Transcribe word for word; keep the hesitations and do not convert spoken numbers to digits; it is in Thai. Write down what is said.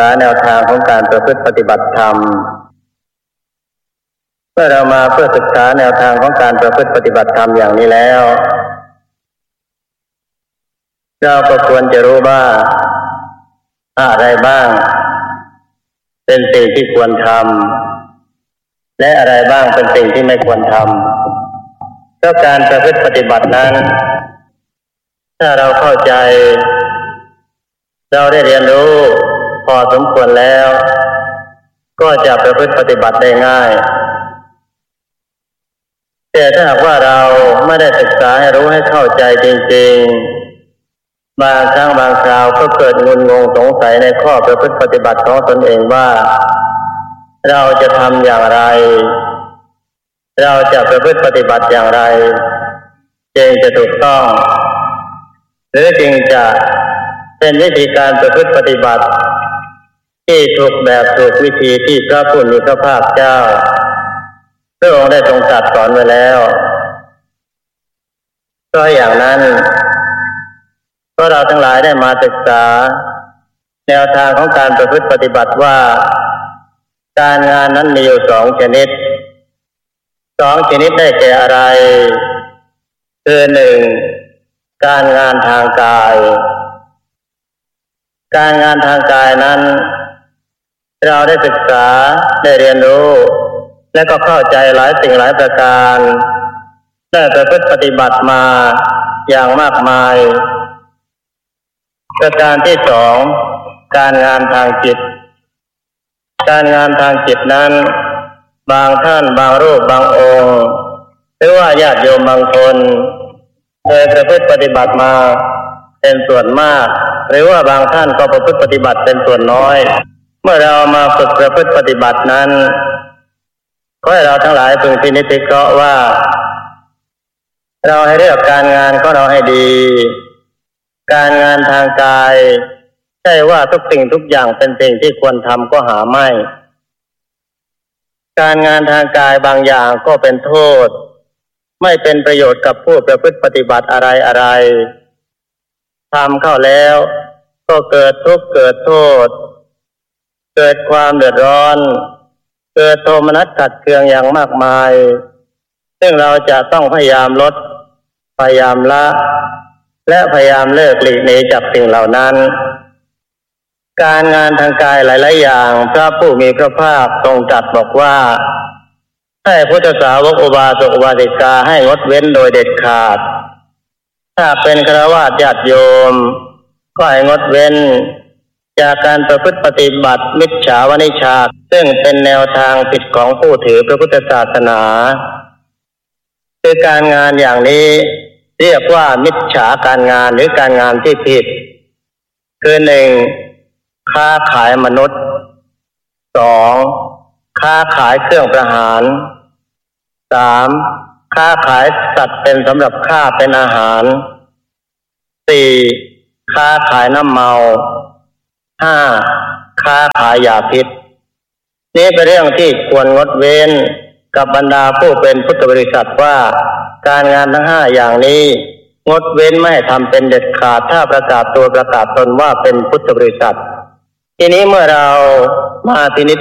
หาแนวทางของการประพฤติปฏิบัติธรรมเมื่อเรามาเพื่อศึกษาแนวทางของการประพฤติปฏิบัติธรรมอย่างนี้แล้วเราก็ควรจะรู้ว่าอะไรบ้างเป็นสิ่งที่ควรทำและอะไรบ้างเป็นสิ่งที่ไม่ควรทำเพราะการประพฤติปฏิบัตินั้นถ้าเราเข้าใจเราได้เรียนรู้พอสมควรแล้วก็จะประพฤติปฏิบัติได้ง่ายแต่ถ้าหากว่าเราไม่ได้ศึกษาให้รู้ให้เข้าใจจริงๆบางครั้งบางคราวก็เกิดงุนงงสงสัยในข้อประพฤติปฏิบัติของตนเองว่าเราจะทำอย่างไรเราจะประพฤติปฏิบัติอย่างไรจึงจะถูกต้องหรือจึงจะเป็นวิธีการประพฤติปฏิบัติที่ถูกแบบถูกวิธีที่พระผู้มีพระภาคเจ้าพระองค์ได้ทรงตรัสสอนไว้แล้วเพราะอย่างนั้นเพราะเราทั้งหลายได้มาศึกษาแนวทางของการประพฤติปฏิบัติว่าการงานนั้นมีอยู่สองชนิดสองชนิดได้แก่อะไรคือหนึ่งการงานทางกายการงานทางกายนั้นเราได้ศึกษาได้เรียนรู้และก็เข้าใจหลายสิ่งหลายประการได้ประพฤติปฏิบัติมาอย่างมากมายประการที่สองการงานทางจิตการงานทางจิตนั้นบางท่านบางรูปบางองค์หรือว่าญาติโยมบางคนเคยประพฤติปฏิบัติมาเป็นส่วนมากหรือว่าบางท่านก็ประพฤติปฏิบัติเป็นส่วนน้อยเมื่อเรามาฝึกประพฤติปฏิบัตินั้นขอให้เราทั้งหลายพึงพินิจพิเคราะห์ว่าเราให้เลือกการงานของเราให้ดีการงานทางกายใช่ว่าทุกสิ่งทุกอย่างเป็นสิ่งที่ควรทำก็หาไม่การงานทางกายบางอย่างก็เป็นโทษไม่เป็นประโยชน์กับผู้ประพฤติปฏิบัติอะไรอะไรทำเข้าแล้วก็เกิดทุกข์เกิดโทษเกิดความเดือดร้อนเกิดโทมนัสขัดเคืองอย่างมากมายซึ่งเราจะต้องพยายามลดพยายามละและพยายามเลิกหลีกหนีจากสิ่งเหล่านั้นการงานทางกายหลายๆอย่างพระผู้มีพระภาคทรงตรัสบอกว่าให้พุทธสาวกอุบาสกอุบาสิกาให้งดเว้นโดยเด็ดขาดถ้าเป็นฆราวาสญาติโยมก็ให้งดเว้นจากการประพฤติปฏิบัติมิจฉาวณิชฌาซึ่งเป็นแนวทางผิดของผู้ถือพระพุทธศาสนาคือการงานอย่างนี้เรียกว่ามิจฉาการงานหรือการงานที่ผิดคือหนึ่งค้าขายมนุษย์สองค้าขายเครื่องประหารสามค้าขายสัตว์เป็นสำหรับฆ่าเป็นอาหารสี่ค้าขายน้ำเมาห้าค้าขายยาพิษนี่เป็นเรื่องที่ควรงดเว้นกับบรรดาผู้เป็นพุทธบริษัทว่าการงานทั้งห้าอย่างนี้งดเว้นไม่ให้ทำเป็นเด็ดขาดถ้าประกาศตัวประกาศตนว่าเป็นพุทธบริษัททีนี้เมื่อเรามาพินิจ